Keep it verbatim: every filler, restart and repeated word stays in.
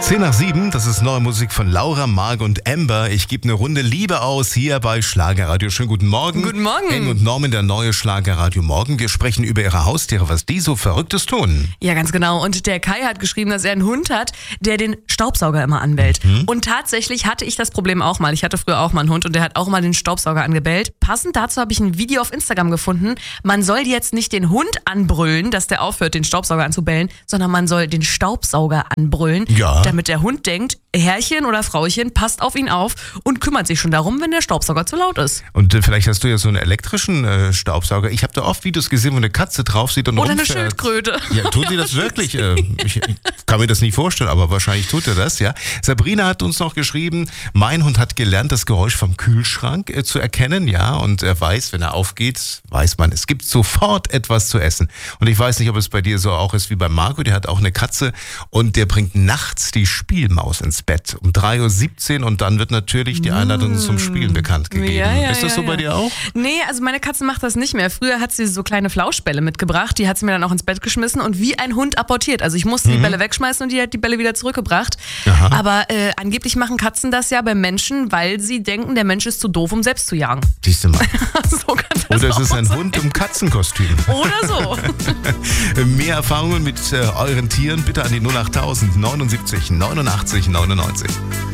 zehn nach sieben, das ist neue Musik von Laura, Marc und Amber. Ich gebe eine Runde Liebe aus hier bei Schlagerradio. Schönen guten Morgen. Guten Morgen. Eng und Norman, der neue Schlagerradio Morgen. Wir sprechen über ihre Haustiere, was die so Verrücktes tun. Ja, ganz genau. Und der Kai hat geschrieben, dass er einen Hund hat, der den Staubsauger immer anbellt. Mhm. Und tatsächlich hatte ich das Problem auch mal. Ich hatte früher auch mal einen Hund und der hat auch mal den Staubsauger angebellt. Passend dazu habe ich ein Video auf Instagram gefunden. Man soll jetzt nicht den Hund anbrüllen, dass der aufhört, den Staubsauger anzubellen, sondern man soll den Staubsauger anbrüllen, ja. damit der Hund denkt, Herrchen oder Frauchen passt auf ihn auf und kümmert sich schon darum, wenn der Staubsauger zu laut ist. Und äh, vielleicht hast du ja so einen elektrischen äh, Staubsauger. Ich habe da oft Videos gesehen, wo eine Katze drauf sieht und Oder rumfährt. eine Schildkröte. Ja, tut sie das wirklich? äh, ich, ich kann mir das nicht vorstellen, aber wahrscheinlich tut er das, ja. Sabrina hat uns noch geschrieben, mein Hund hat gelernt, das Geräusch vom Kühlschrank äh, zu erkennen, ja. Und er weiß, wenn er aufgeht, weiß man, es gibt sofort etwas zu essen. Und ich weiß nicht, ob es bei dir so auch ist wie bei Marco, der hat auch eine Katze und der bringt nachts die Spielmaus ins Bett um drei Uhr siebzehn und dann wird natürlich die Einladung mmh. zum Spielen bekannt gegeben. Ja, ja, ist das ja, so bei ja. dir auch? Nee, also meine Katze macht das nicht mehr. Früher hat sie so kleine Flauschbälle mitgebracht, die hat sie mir dann auch ins Bett geschmissen und wie ein Hund apportiert. Also ich musste mhm. die Bälle wegschmeißen und die hat die Bälle wieder zurückgebracht. Aha. Aber äh, angeblich machen Katzen das ja beim Menschen, weil sie denken, der Mensch ist zu doof, um selbst zu jagen. Siehst du mal. So kann das Oder es ist ein sein. Hund im Katzenkostüm. Oder so. Mehr Erfahrungen mit äh, euren Tieren bitte an die null achttausend neunundsiebzig neunundachtzig neunundneunzig.